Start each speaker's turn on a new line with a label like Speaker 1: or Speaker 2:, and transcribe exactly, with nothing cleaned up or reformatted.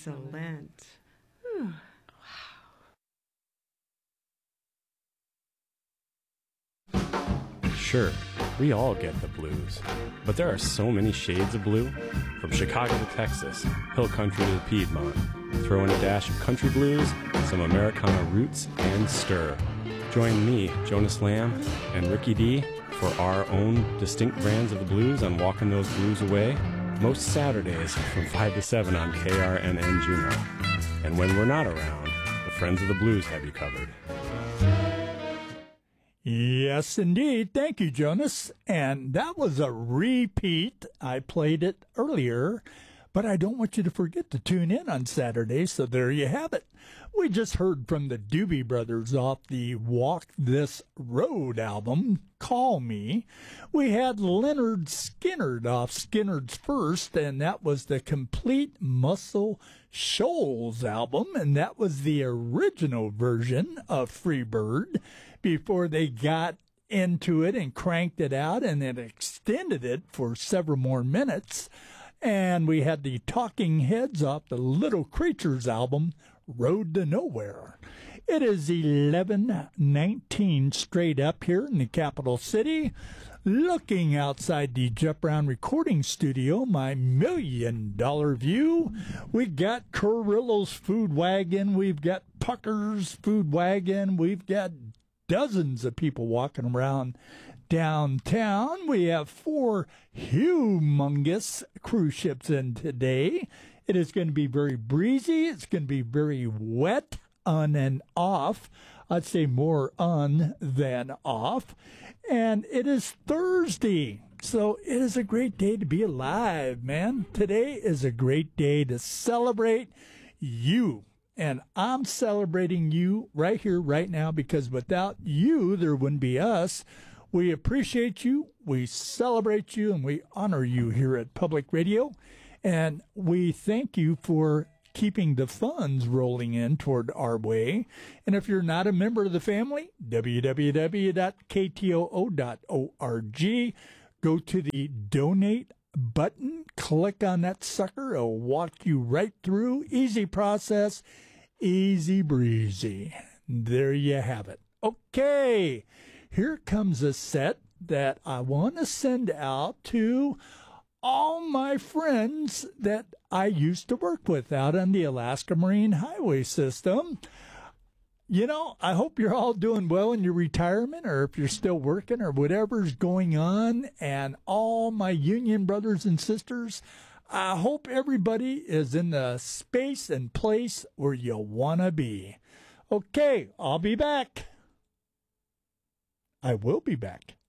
Speaker 1: Excellent.
Speaker 2: Sure, we all get the blues, but there are so many shades of blue. From Chicago to Texas, hill country to the Piedmont. Throw in a dash of country blues, some Americana roots, and stir. Join me, Jonas Lamb, and Ricky D for our own distinct brands of the blues on Walking Those Blues Away, most Saturdays from five to seven on K R N N Juneau. And when we're not around, the Friends of the Blues have you covered.
Speaker 3: Yes, indeed. Thank you, Jonas. And that was a repeat. I played it earlier, but I don't want you to forget to tune in on Saturday, so there you have it. We just heard from the Doobie Brothers off the Walk This Road album, Call Me. We had Leonard Skinner off Skinner's First, and that was the Complete Muscle Shoals album, and that was the original version of Freebird before they got into it and cranked it out and then extended it for several more minutes. And we had the Talking Heads off the Little Creatures album, Road to Nowhere. It is eleven nineteen straight up here in the capital city. Looking outside the Jeff Brown recording studio, my million dollar view, we got Carrillo's Food Wagon, we've got Pucker's Food Wagon, we've got dozens of people walking around downtown. We have four humongous cruise ships in today. It is going to be very breezy. It's going to be very wet on and off. I'd say more on than off. And it is Thursday. So it is a great day to be alive, man. Today is a great day to celebrate you. And I'm celebrating you right here, right now, because without you, there wouldn't be us. We appreciate you, we celebrate you, and we honor you here at Public Radio. And we thank you for keeping the funds rolling in toward our way. And if you're not a member of the family, w w w dot k t o o dot org. Go to the donate button, click on that sucker. It'll walk you right through. Easy process, easy breezy. There you have it. Okay, here comes a set that I want to send out to all my friends that I used to work with out on the Alaska Marine Highway System. You know, I hope you're all doing well in your retirement, or if you're still working, or whatever's going on. And all my union brothers and sisters, I hope everybody is in the space and place where you want to be. Okay, I'll be back. I will be back.